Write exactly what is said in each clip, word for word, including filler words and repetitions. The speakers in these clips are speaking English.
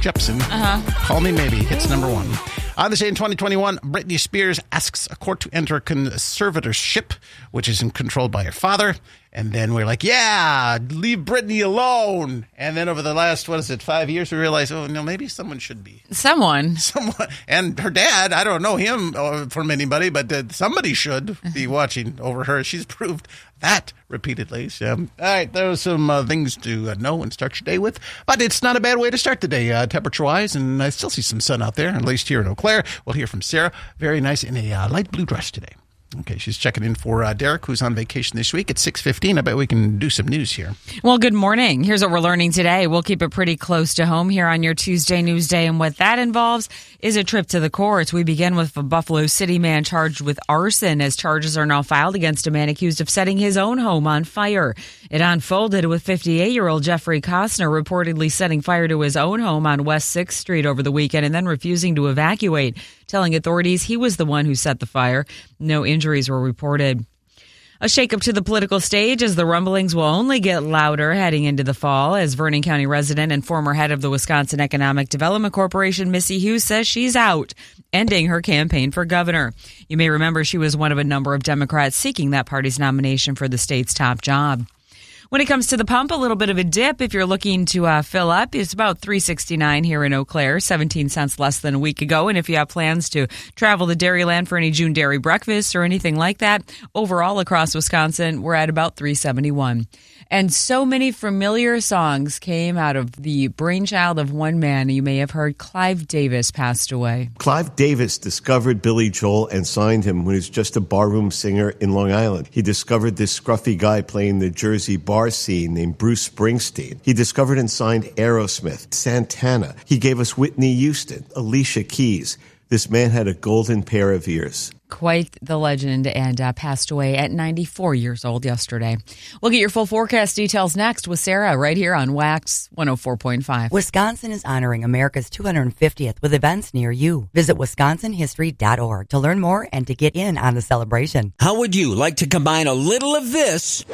Jepsen. Uh-huh. Call Me Maybe. Hits number one. On this day in twenty twenty-one, Britney Spears asks a court to enter a conservatorship, which is controlled by her father. And then we're like, yeah, leave Britney alone. And then over the last, what is it, five years, we realized, oh, no, maybe someone should be. Someone. Someone. And her dad, I don't know him uh, from anybody, but uh, somebody should be watching over her. She's proved that repeatedly. So, all right, those are some uh, things to uh, know and start your day with. But it's not a bad way to start the day, uh, temperature-wise. And I still see some sun out there, at least here in Eau Claire. We'll hear from Sarah. Very nice in a uh, light blue dress today. Okay, she's checking in for uh, Derek, who's on vacation this week at six fifteen. I bet we can do some news here. Well, good morning. Here's what we're learning today. We'll keep it pretty close to home here on your Tuesday News Day, and what that involves is a trip to the courts. We begin with a Buffalo City man charged with arson, as charges are now filed against a man accused of setting his own home on fire. It unfolded with fifty-eight-year-old Jeffrey Costner reportedly setting fire to his own home on West sixth Street over the weekend and then refusing to evacuate, telling authorities he was the one who set the fire. No injuries were reported. A shakeup to the political stage as the rumblings will only get louder heading into the fall, as Vernon County resident and former head of the Wisconsin Economic Development Corporation, Missy Hughes, says she's out, ending her campaign for governor. You may remember she was one of a number of Democrats seeking that party's nomination for the state's top job. When it comes to the pump, a little bit of a dip. If you're looking to uh, fill up, it's about three sixty-nine here in Eau Claire, seventeen cents less than a week ago. And if you have plans to travel to Dairyland for any June dairy breakfast or anything like that, overall across Wisconsin, we're at about three seventy-one. And so many familiar songs came out of the brainchild of one man. You may have heard Clive Davis passed away. Clive Davis discovered Billy Joel and signed him when he was just a barroom singer in Long Island. He discovered this scruffy guy playing the Jersey bar scene named Bruce Springsteen. He discovered and signed Aerosmith, Santana. He gave us Whitney Houston, Alicia Keys. This man had a golden pair of ears. Quite the legend, and uh, passed away at ninety-four years old yesterday. We'll get your full forecast details next with Sarah right here on Wax one oh four point five. Wisconsin is honoring America's two hundred fiftieth with events near you. Visit wisconsin history dot org to learn more and to get in on the celebration. How would you like to combine a little of this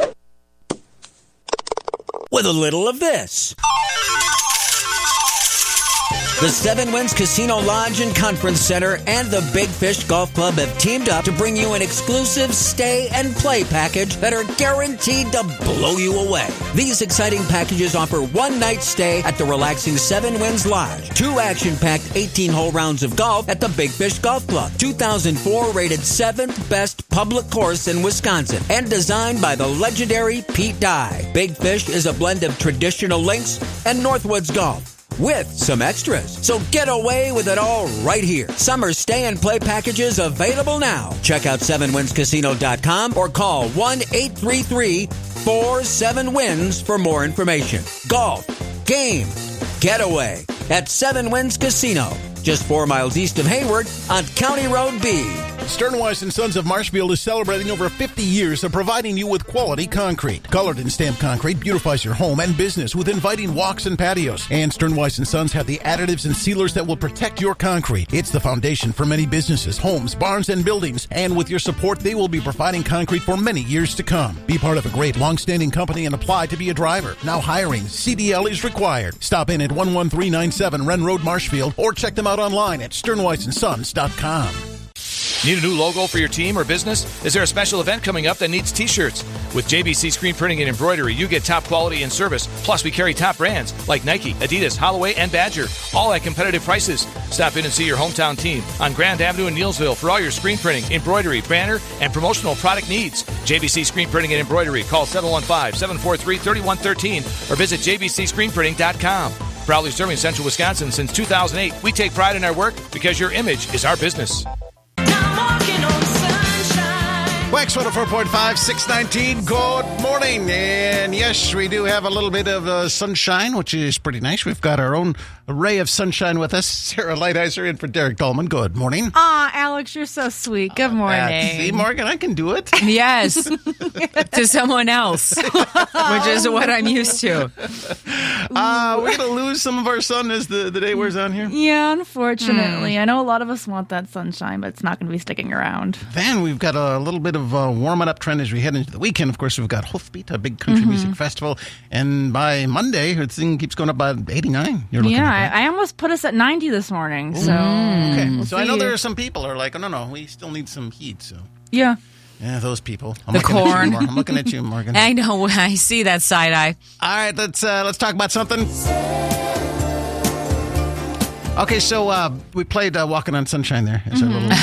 with a little of this? The Seven Winds Casino Lodge and Conference Center and the Big Fish Golf Club have teamed up to bring you an exclusive stay and play package that are guaranteed to blow you away. These exciting packages offer one night stay at the relaxing Seven Winds Lodge, two action-packed eighteen-hole rounds of golf at the Big Fish Golf Club, two thousand four rated seventh best public course in Wisconsin, and designed by the legendary Pete Dye. Big Fish is a blend of traditional links and Northwoods golf, with some extras. So get away with it all right here. Summer stay and play packages available now. Check out seven winds casino dot com or call one eight three three four seven wins for more information. Golf, game, getaway at Seven Winds Casino, just four miles east of Hayward on County Road B. Sternweiss and Sons of Marshfield is celebrating over fifty years of providing you with quality concrete. Colored and stamped concrete beautifies your home and business with inviting walks and patios. And Sternweiss and Sons have the additives and sealers that will protect your concrete. It's the foundation for many businesses, homes, barns, and buildings. And with your support, they will be providing concrete for many years to come. Be part of a great long-standing company and apply to be a driver. Now hiring. C D L is required. Stop in at one one three nine seven Wren Road, Marshfield, or check them out online at sternweiss and sons dot com. Need a new logo for your team or business? Is there a special event coming up that needs t-shirts? With J B C Screen Printing and Embroidery, you get top quality and service. Plus, we carry top brands like Nike, Adidas, Holloway, and Badger, all at competitive prices. Stop in and see your hometown team on Grand Avenue in Neillsville for all your screen printing, embroidery, banner, and promotional product needs. J B C Screen Printing and Embroidery. Call seven one five, seven four three, three one one three or visit j b c screen printing dot com. Proudly serving Central Wisconsin since two thousand eight. We take pride in our work because your image is our business. Wax one oh four point five, six nineteen, good morning. And yes, we do have a little bit of uh, sunshine, which is pretty nice. We've got our own ray of sunshine with us. Sarah Lighthizer in for Derek Dolman. Good morning. Ah, Alex. Alex, you're so sweet. Good morning. See, Morgan, I can do it. Yes, to someone else, which is what I'm used to. Uh, we're going to lose some of our sun as the, the day wears on here. Yeah, unfortunately. I know a lot of us want that sunshine, but it's not going to be sticking around. Then we've got a little bit of a warming up trend as we head into the weekend. Of course, we've got Hoofbeat, a big country Mm-hmm. music festival. And by Monday, the thing keeps going up by eighty-nine. You're looking Yeah, at that. I, I almost put us at ninety this morning. So, Okay, we'll so I know see. there are some people who are like, oh, no, no, we still need some heat. So, Yeah. yeah, those people. I'm The looking at you, corn. Mor- I'm looking at you, Morgan. I know. I see that side eye. All right, let's uh, let's talk about something. Okay, so uh, we played uh, "Walking on Sunshine" there as our little weather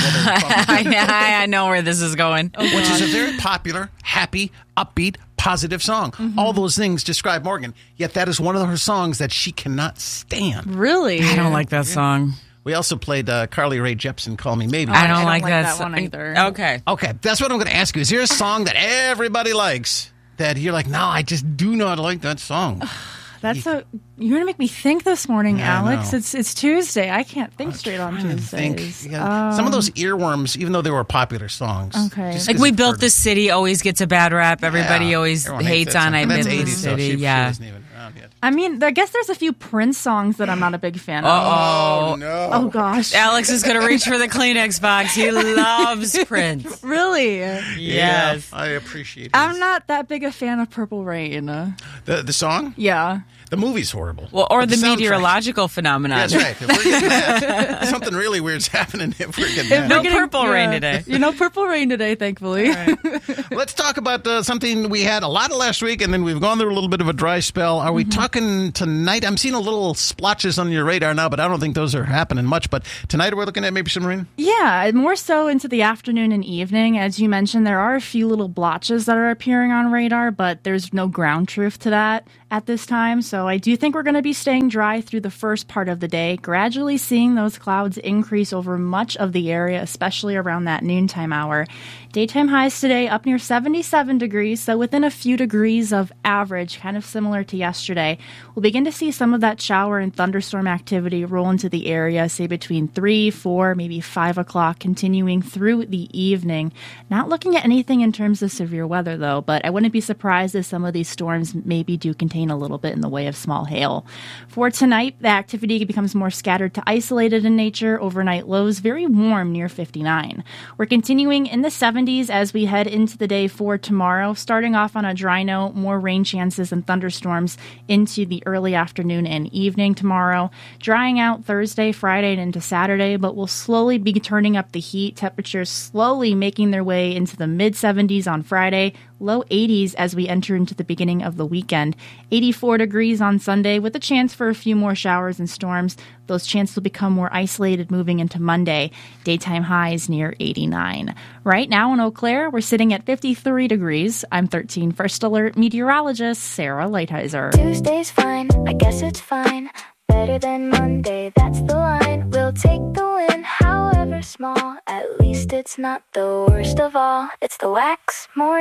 I, I know where this is going. which is a very popular, happy, upbeat, positive song. All those things describe Morgan. Yet that is one of her songs that she cannot stand. Really? I don't like that song. We also played uh, Carly Rae Jepsen, "Call Me Maybe." I don't, I don't like, like that, that so- one either. Okay. Okay, that's what I'm going to ask you. Is there a song that everybody likes that you're like, no, I just do not like that song? That's a. You're gonna make me think this morning, Yeah, I Alex. know. It's it's Tuesday. I can't think straight on Trying to think. Tuesdays. Yeah, some of those earworms, even though they were popular songs. Okay. just Like 'cause We you've Built heard This City always gets a bad rap. Everybody Yeah, always everyone hates that on song. I And that's Built This eighties, so City. she, she yeah. isn't even around yet. I mean, I guess there's a few Prince songs that I'm not a big fan of. Oh, no. Oh gosh. Alex is going to reach for the Kleenex box. He loves Prince. Really? Yes. Yeah, I appreciate it. I'm not that big a fan of Purple Rain. The, the song? Yeah. The movie's horrible. Well, or But the soundtrack- meteorological phenomenon. That's right. If we're getting that, something really weird's happening if we're getting that. No purple rain today. You know, Purple Rain today, thankfully. Let's talk about uh, something we had a lot of last week, and then we've gone through a little bit of a dry spell. Are we Mm-hmm. talking tonight? I'm seeing a little splotches on your radar now, but I don't think those are happening much. But tonight we're looking at maybe some rain? Yeah, more so into the afternoon and evening. As you mentioned, there are a few little blotches that are appearing on radar, but there's no ground truth to that at this time. So I do think we're going to be staying dry through the first part of the day, gradually seeing those clouds increase over much of the area, especially around that noontime hour. Daytime highs today up near seventy-seven degrees, so within a few degrees of average, kind of similar to yesterday. We'll begin to see some of that shower and thunderstorm activity roll into the area, say between three, four, maybe five o'clock, continuing through the evening. Not looking at anything in terms of severe weather, though, but I wouldn't be surprised if some of these storms maybe do contain a little bit in the way of small hail. For tonight, the activity becomes more scattered to isolated in nature. Overnight lows very warm near fifty-nine. We're continuing in the seventies as we head into the day for tomorrow, starting off on a dry note, more rain chances and thunderstorms into the early afternoon and evening tomorrow. Drying out Thursday, Friday, and into Saturday, but we'll slowly be turning up the heat. Temperatures slowly making their way into the mid seventies on Friday, low eighties as we enter into the beginning of the weekend. eighty-four degrees on Sunday with a chance for a few more showers and storms. Those chances will become more isolated moving into Monday. Daytime highs near eighty-nine. Right now in Eau Claire, we're sitting at fifty-three degrees. I'm thirteen First Alert meteorologist Sarah Lighthizer. Tuesday's fine, I guess it's fine. Better than Monday, that's the line. We'll take the win, however small. At least it's not the worst of all. It's the Wax Morning